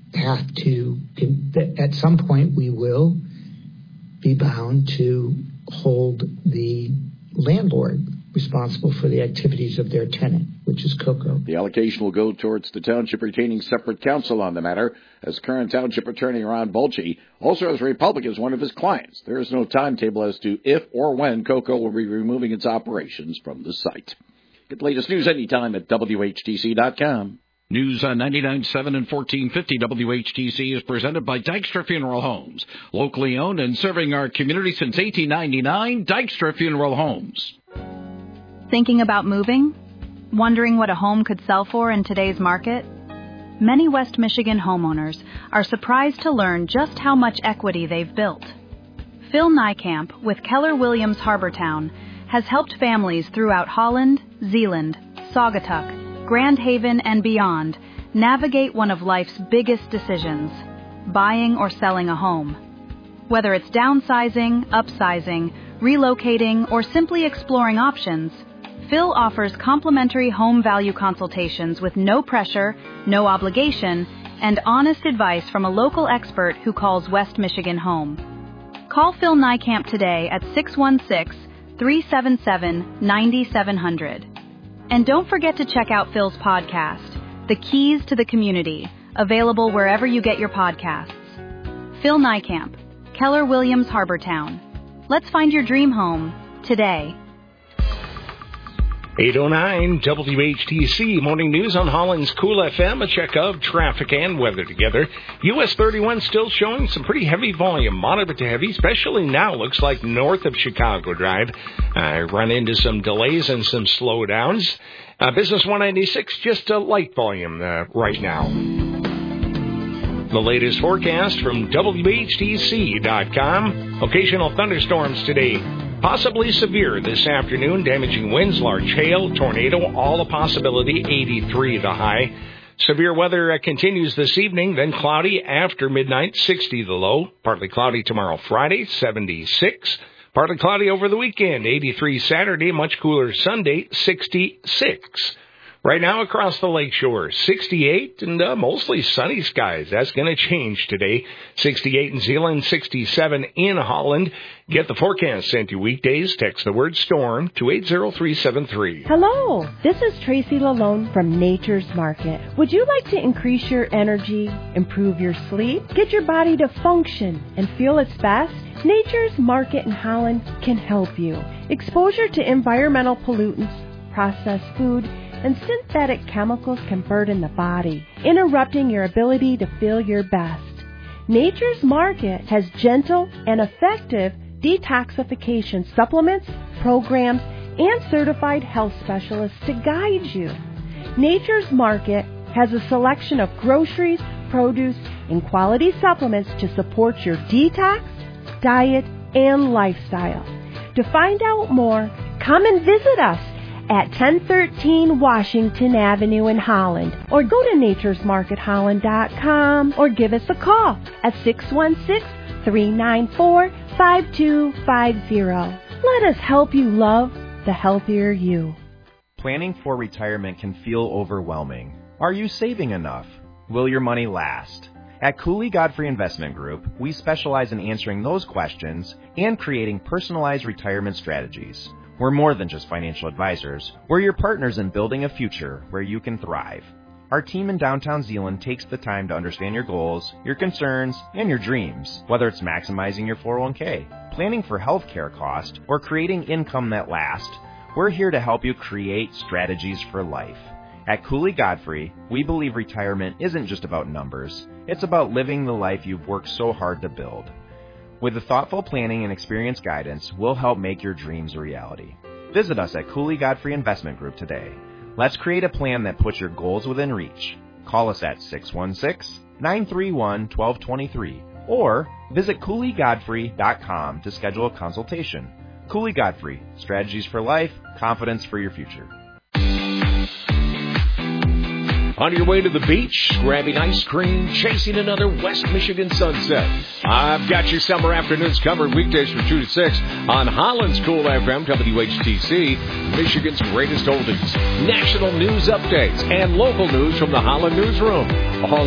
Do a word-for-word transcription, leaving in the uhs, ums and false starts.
have to, at some point, we will be bound to hold the landlord responsible for the activities of their tenant, which is CoCo. The allocation will go towards the township retaining separate counsel on the matter, as current township attorney Ron Bolche also has Republic as one of his clients. There is no timetable as to if or when CoCo will be removing its operations from the site. Get the latest news anytime at W H T C dot com. News on ninety-nine point seven and fourteen fifty W H T C is presented by Dykstra Funeral Homes. Locally owned and serving our community since eighteen ninety-nine, Dykstra Funeral Homes. Thinking about moving? Wondering what a home could sell for in today's market? Many West Michigan homeowners are surprised to learn just how much equity they've built. Phil Niekamp with Keller Williams Harbortown has helped families throughout Holland, Zeeland, Saugatuck, Grand Haven, and beyond navigate one of life's biggest decisions, buying or selling a home. Whether it's downsizing, upsizing, relocating, or simply exploring options, Phil offers complimentary home value consultations with no pressure, no obligation, and honest advice from a local expert who calls West Michigan home. Call Phil Niekamp today at six one six, three seven seven, nine seven zero zero. And don't forget to check out Phil's podcast, The Keys to the Community, available wherever you get your podcasts. Phil Niekamp, Keller Williams Harbortown. Let's find your dream home today. eight oh nine W H T C Morning News on Holland's Cool F M. A check of traffic and weather together. U S thirty-one still showing some pretty heavy volume, moderate to heavy, especially now looks like north of Chicago Drive. I uh, run into some delays and some slowdowns. Uh, Business one ninety-six, just a light volume uh, right now. The latest forecast from W H T C dot com. Occasional thunderstorms today. Possibly severe this afternoon, damaging winds, large hail, tornado, all a possibility, eighty-three the high. Severe weather uh, continues this evening, then cloudy after midnight, sixty the low. Partly cloudy tomorrow, Friday, seventy-six. Partly cloudy over the weekend, eighty-three Saturday, much cooler Sunday, sixty-six. Right now across the lakeshore, sixty-eight and uh, mostly sunny skies. That's going to change today. sixty-eight in Zeeland, sixty-seven in Holland. Get the forecast sent to you weekdays. Text the word STORM to eight zero three seven three. Hello, this is Tracy Lalone from Nature's Market. Would you like to increase your energy, improve your sleep, get your body to function and feel its best? Nature's Market in Holland can help you. Exposure to environmental pollutants, processed food, and synthetic chemicals can burden the body, interrupting your ability to feel your best. Nature's Market has gentle and effective detoxification supplements, programs, and certified health specialists to guide you. Nature's Market has a selection of groceries, produce, and quality supplements to support your detox, diet, and lifestyle. To find out more, come and visit us at ten thirteen Washington Avenue in Holland, or go to natures market holland dot com, or give us a call at six one six, three nine four, five two five zero. Let us help you love the healthier you. Planning for retirement can feel overwhelming. Are you saving enough? Will your money last? At Cooley Godfrey Investment Group, we specialize in answering those questions and creating personalized retirement strategies. We're more than just financial advisors. We're your partners in building a future where you can thrive. Our team in downtown Zeeland takes the time to understand your goals, your concerns, and your dreams, whether it's maximizing your four oh one k, planning for health care costs, or creating income that lasts. We're here to help you create strategies for life. At Cooley Godfrey, we believe retirement isn't just about numbers. It's about living the life you've worked so hard to build. With the thoughtful planning and experienced guidance, we'll help make your dreams a reality. Visit us at Cooley Godfrey Investment Group today. Let's create a plan that puts your goals within reach. Call us at six one six, nine three one, one two two three or visit cooley godfrey dot com to schedule a consultation. Cooley Godfrey, strategies for life, confidence for your future. On your way to the beach, grabbing ice cream, chasing another West Michigan sunset. I've got your summer afternoons covered weekdays from two to six on Holland's Cool F M, W H T C, Michigan's greatest oldies, national news updates, and local news from the Holland Newsroom. All